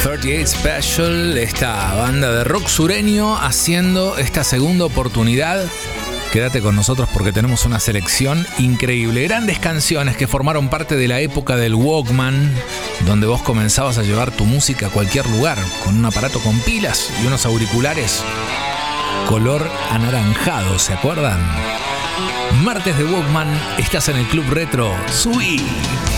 38 Special, esta banda de rock sureño haciendo esta segunda oportunidad. Quédate con nosotros porque tenemos una selección increíble. Grandes canciones que formaron parte de la época del Walkman, donde vos comenzabas a llevar tu música a cualquier lugar, con un aparato con pilas y unos auriculares color anaranjado, ¿se acuerdan? Martes de Walkman, estás en el Club Retro. ¡Subí!